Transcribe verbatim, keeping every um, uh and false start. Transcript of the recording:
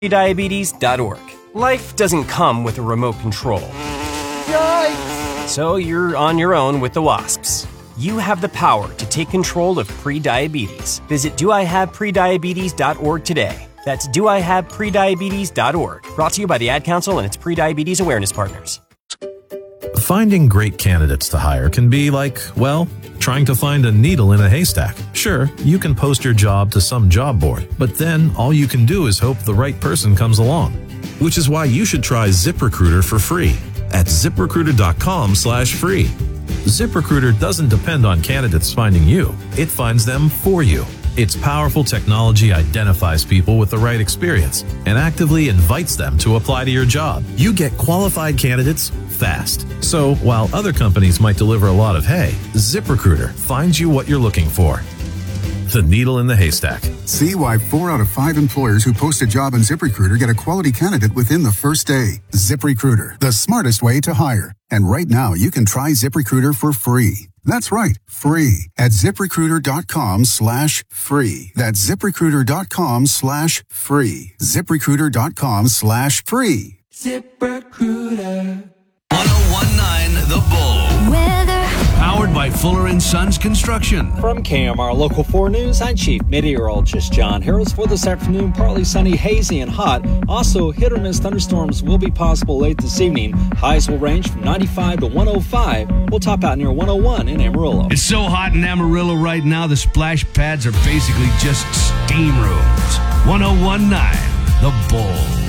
Prediabetes dot org. Life doesn't come with a remote control. Yikes! So you're on your own with the wasps. You have the power to take control of prediabetes. Visit do I have prediabetes dot org today. That's do I have prediabetes dot org. Brought to you by the Ad Council and its prediabetes awareness partners. Finding great candidates to hire can be like, well, trying to find a needle in a haystack. Sure, you can post your job to some job board, but then all you can do is hope the right person comes along. Which is why you should try ZipRecruiter for free at ZipRecruiter.com slash free. ZipRecruiter doesn't depend on candidates finding you. It finds them for you. Its powerful technology identifies people with the right experience and actively invites them to apply to your job. You get qualified candidates fast. So while other companies might deliver a lot of hay, ZipRecruiter finds you what you're looking for. The needle in the haystack. See why four out of five employers who post a job on ZipRecruiter get a quality candidate within the first day. ZipRecruiter, the smartest way to hire. And right now, you can try ZipRecruiter for free. That's right, free at ZipRecruiter.com slash free. That's ZipRecruiter.com slash free. ZipRecruiter.com slash free. ZipRecruiter. one oh one point nine The Bull. Weather. Powered by Fuller and Sons Construction. From K M R Local four News, I'm Chief Meteorologist John Harris. For this afternoon, partly sunny, hazy, and hot. Also, hit or miss thunderstorms will be possible late this evening. Highs will range from ninety-five to one oh five. We'll top out near one oh one in Amarillo. It's so hot in Amarillo right now, the splash pads are basically just steam rooms. one oh one point nine The Bull.